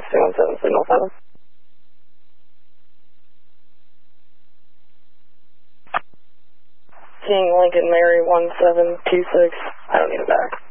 217, signal 7. King Lincoln Mary 1726, I don't need it back.